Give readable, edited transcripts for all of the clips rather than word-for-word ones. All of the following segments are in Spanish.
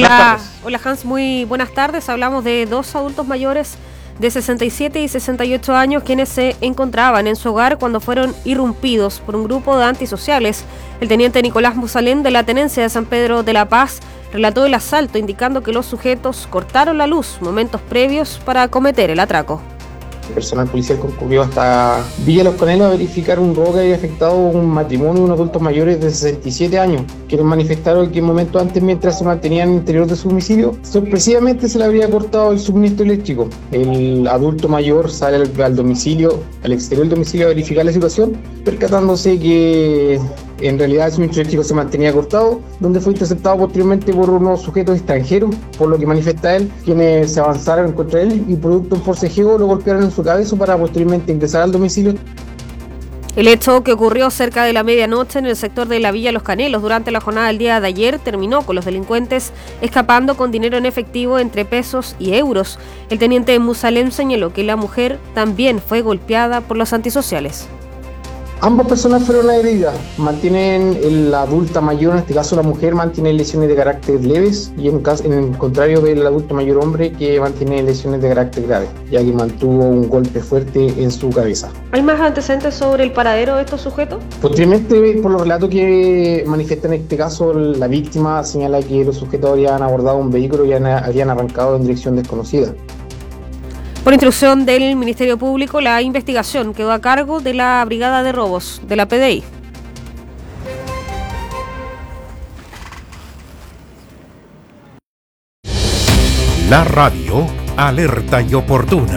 Buenas tardes. Hola Hans, muy buenas tardes. Hablamos de dos adultos mayores de 67 y 68 años quienes se encontraban en su hogar cuando fueron irrumpidos por un grupo de antisociales. El teniente Nicolás Musalén de la Tenencia de San Pedro de la Paz relató el asalto, indicando que los sujetos cortaron la luz momentos previos para cometer el atraco. El personal policial concurrió hasta Villa Los Canelos a verificar un robo que había afectado un matrimonio de unos adultos mayores de 67 años, quienes manifestaron que en momentos antes, mientras se mantenían en el interior de su domicilio, sorpresivamente se le habría cortado el suministro eléctrico. El adulto mayor sale al domicilio, al exterior del domicilio, a verificar la situación, percatándose que en realidad el suministro eléctrico se mantenía cortado, donde fue interceptado posteriormente por unos sujetos extranjeros, por lo que manifiesta él, quienes se avanzaron contra él y producto de un forcejeo lo golpearon en su cabeza para posteriormente ingresar al domicilio. El hecho, que ocurrió cerca de la medianoche en el sector de la Villa Los Canelos durante la jornada del día de ayer, terminó con los delincuentes escapando con dinero en efectivo entre pesos y euros. El teniente Musalén señaló que la mujer también fue golpeada por los antisociales. Ambas personas fueron agredidas. Mantienen la adulta mayor, en este caso la mujer, mantiene lesiones de carácter leves, y en el contrario del adulto mayor hombre, que mantiene lesiones de carácter grave, ya que mantuvo un golpe fuerte en su cabeza. ¿Hay más antecedentes sobre el paradero de estos sujetos? Posteriormente, por los relatos que manifiesta en este caso, la víctima señala que los sujetos habían abordado un vehículo y habían arrancado en dirección desconocida. Por instrucción del Ministerio Público, la investigación quedó a cargo de la Brigada de Robos de la PDI. La radio alerta y oportuna.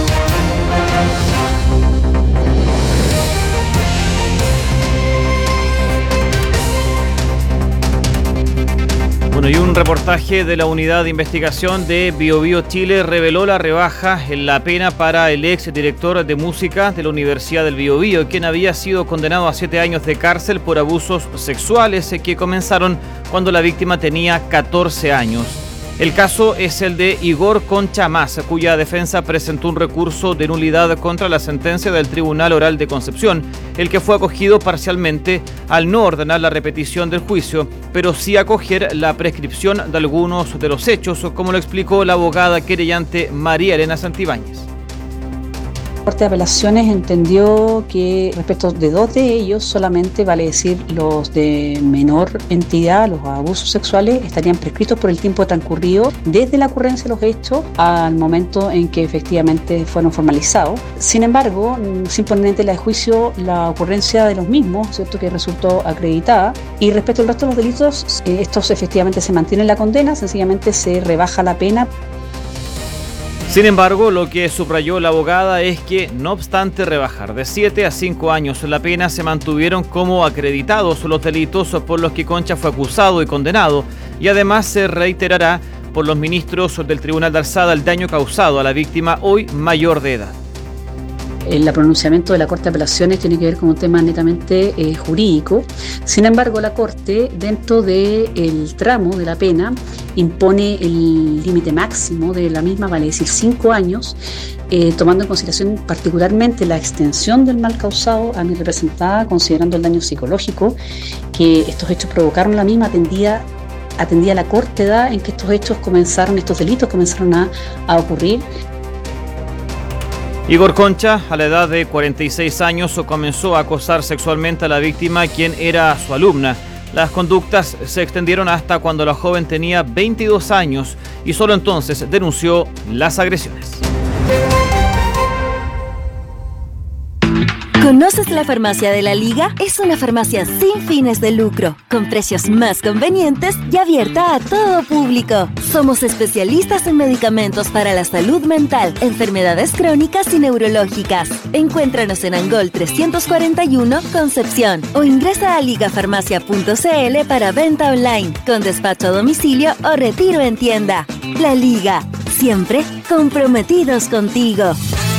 Bueno, y un reportaje de la Unidad de Investigación de BioBio Chile reveló la rebaja en la pena para el ex director de música de la Universidad del Biobío, quien había sido condenado a 7 años de cárcel por abusos sexuales que comenzaron cuando la víctima tenía 14 años. El caso es el de Igor Concha Mas, cuya defensa presentó un recurso de nulidad contra la sentencia del Tribunal Oral de Concepción, el que fue acogido parcialmente al no ordenar la repetición del juicio, pero sí acoger la prescripción de algunos de los hechos, como lo explicó la abogada querellante María Elena Santibáñez. La Corte de Apelaciones entendió que respecto de 2 de ellos, solamente vale decir los de menor entidad, los abusos sexuales, estarían prescritos por el tiempo transcurrido desde la ocurrencia de los hechos al momento en que efectivamente fueron formalizados. Sin embargo, sin poner en tela de juicio la ocurrencia de los mismos, ¿cierto?, que resultó acreditada. Y respecto al resto de los delitos, estos efectivamente se mantienen la condena, sencillamente se rebaja la pena. Sin embargo, lo que subrayó la abogada es que, no obstante rebajar de 7 a 5 años la pena, se mantuvieron como acreditados los delitos por los que Concha fue acusado y condenado, y además se reiterará por los ministros del Tribunal de Alzada el daño causado a la víctima, hoy mayor de edad. El pronunciamiento de la Corte de Apelaciones tiene que ver con un tema netamente jurídico. Sin embargo, la Corte, dentro del tramo de la pena, impone el límite máximo de la misma, vale decir 5 años, tomando en consideración particularmente la extensión del mal causado a mi representada, considerando el daño psicológico que estos hechos provocaron. La misma atendía a la corta edad en que estos delitos comenzaron a ocurrir. Igor Concha, a la edad de 46 años, comenzó a acosar sexualmente a la víctima, quien era su alumna. Las conductas se extendieron hasta cuando la joven tenía 22 años y solo entonces denunció las agresiones. ¿Conoces la Farmacia de la Liga? Es una farmacia sin fines de lucro, con precios más convenientes y abierta a todo público. Somos especialistas en medicamentos para la salud mental, enfermedades crónicas y neurológicas. Encuéntranos en Angol 341, Concepción, o ingresa a ligafarmacia.cl para venta online, con despacho a domicilio o retiro en tienda. La Liga, siempre comprometidos contigo.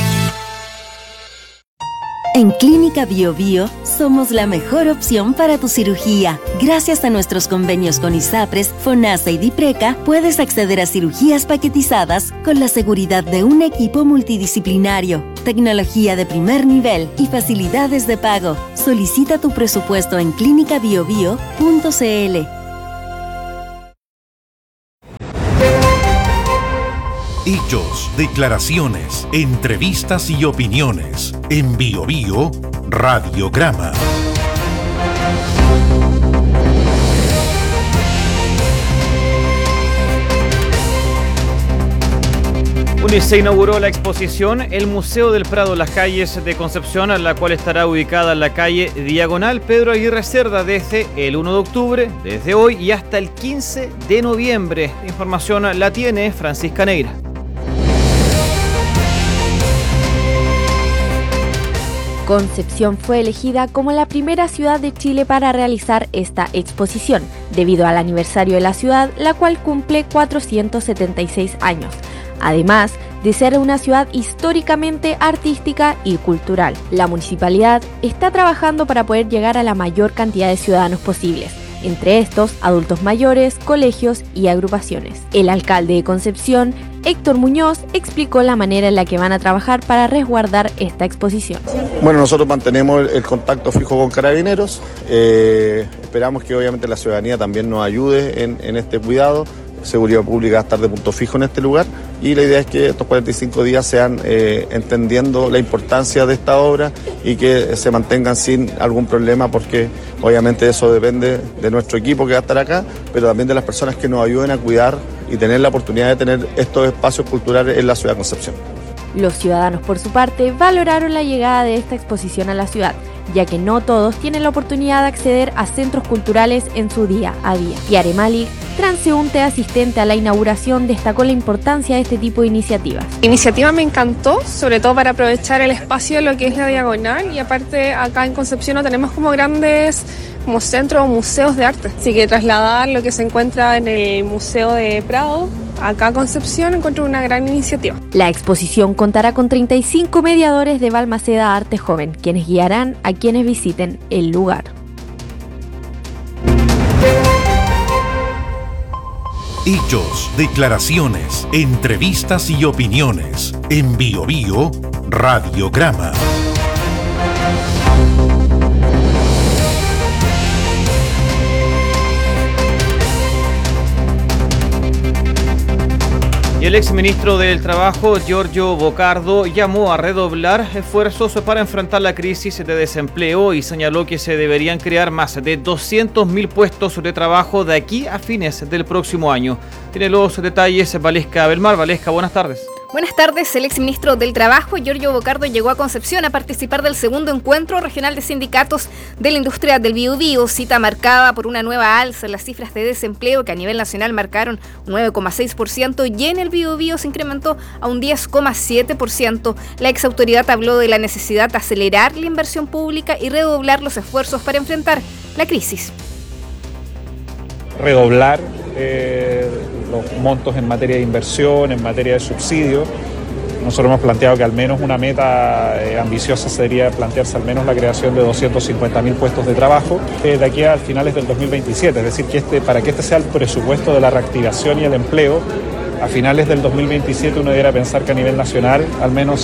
En Clínica BioBio somos la mejor opción para tu cirugía. Gracias a nuestros convenios con ISAPRES, FONASA y DIPRECA, puedes acceder a cirugías paquetizadas con la seguridad de un equipo multidisciplinario, tecnología de primer nivel y facilidades de pago. Solicita tu presupuesto en clinicabiobio.cl. Hechos, declaraciones, entrevistas y opiniones. En BioBio, Radiograma. Se inauguró la exposición El Museo del Prado, las calles de Concepción, la cual estará ubicada en la calle Diagonal Pedro Aguirre Cerda desde el 1 de octubre, desde hoy y hasta el 15 de noviembre. La información la tiene Francisca Neira. Concepción fue elegida como la primera ciudad de Chile para realizar esta exposición, debido al aniversario de la ciudad, la cual cumple 476 años. Además de ser una ciudad históricamente artística y cultural. La municipalidad está trabajando para poder llegar a la mayor cantidad de ciudadanos posibles, entre estos adultos mayores, colegios y agrupaciones. El alcalde de Concepción, Héctor Muñoz, explicó la manera en la que van a trabajar para resguardar esta exposición. Bueno, nosotros mantenemos el contacto fijo con Carabineros, esperamos que obviamente la ciudadanía también nos ayude en este cuidado. Seguridad Pública va a estar de punto fijo en este lugar y la idea es que estos 45 días sean entendiendo la importancia de esta obra y que se mantengan sin algún problema, porque obviamente eso depende de nuestro equipo que va a estar acá, pero también de las personas que nos ayuden a cuidar y tener la oportunidad de tener estos espacios culturales en la ciudad de Concepción. Los ciudadanos, por su parte, valoraron la llegada de esta exposición a la ciudad, ya que no todos tienen la oportunidad de acceder a centros culturales en su día a día. Yare Malik, transeúnte asistente a la inauguración, destacó la importancia de este tipo de iniciativas. La iniciativa me encantó, sobre todo para aprovechar el espacio de lo que es la Diagonal, y aparte acá en Concepción no tenemos como grandes como centros o museos de arte, así que trasladar lo que se encuentra en el Museo de Prado acá en Concepción encuentro una gran iniciativa. La exposición contará con 35 mediadores de Balmaceda Arte Joven, quienes guiarán a quienes visiten el lugar. Hechos, declaraciones, entrevistas y opiniones. En BioBio, Radiograma. Y el exministro del Trabajo, Giorgio Bocardo, llamó a redoblar esfuerzos para enfrentar la crisis de desempleo y señaló que se deberían crear más de 200.000 puestos de trabajo de aquí a fines del próximo año. Tiene los detalles Valesca Belmar. Valesca, buenas tardes. Buenas tardes. El exministro del Trabajo, Giorgio Bocardo, llegó a Concepción a participar del segundo encuentro regional de sindicatos de la industria del Biobío, cita marcada por una nueva alza en las cifras de desempleo que a nivel nacional marcaron un 9,6% y en el Biobío se incrementó a un 10,7%. La exautoridad habló de la necesidad de acelerar la inversión pública y redoblar los esfuerzos para enfrentar la crisis. Redoblar los montos en materia de inversión, en materia de subsidio. Nosotros hemos planteado que al menos una meta ambiciosa sería plantearse al menos la creación de 250.000 puestos de trabajo de aquí a finales del 2027, es decir, que para que este sea el presupuesto de la reactivación y el empleo, a finales del 2027 uno debiera pensar que a nivel nacional al menos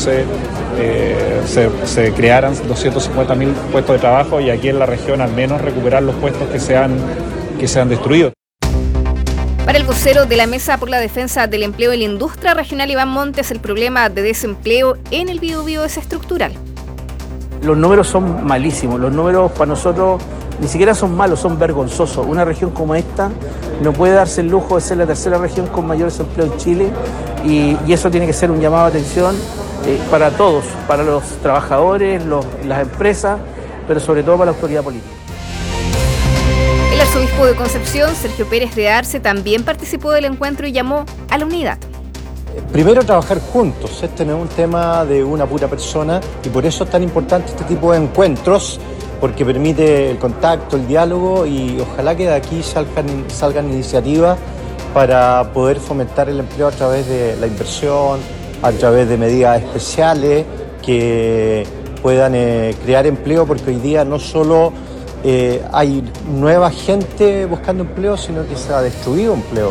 se crearan 250.000 puestos de trabajo y aquí en la región al menos recuperar los puestos que se han destruido. Para el vocero de la Mesa por la Defensa del Empleo y la Industria Regional, Iván Montes, el problema de desempleo en el Biobío es estructural. Los números son malísimos, los números para nosotros ni siquiera son malos, son vergonzosos. Una región como esta no puede darse el lujo de ser la tercera región con mayor desempleo en Chile y eso tiene que ser un llamado de atención para todos, para los trabajadores, las empresas, pero sobre todo para la autoridad política. El arzobispo de Concepción, Sergio Pérez de Arce, también participó del encuentro y llamó a la unidad. Primero, trabajar juntos. Este no es un tema de una pura persona y por eso es tan importante este tipo de encuentros, porque permite el contacto, el diálogo y ojalá que de aquí salgan iniciativas para poder fomentar el empleo a través de la inversión, a través de medidas especiales que puedan crear empleo, porque hoy día no solo hay nueva gente buscando empleo, sino que se ha destruido empleo.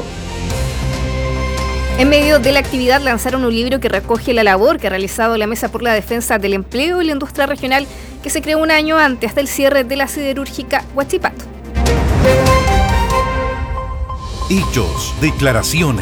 En medio de la actividad lanzaron un libro que recoge la labor que ha realizado la Mesa por la Defensa del Empleo y la Industria Regional, que se creó un año antes del cierre de la siderúrgica Huachipato. Hechos, declaraciones.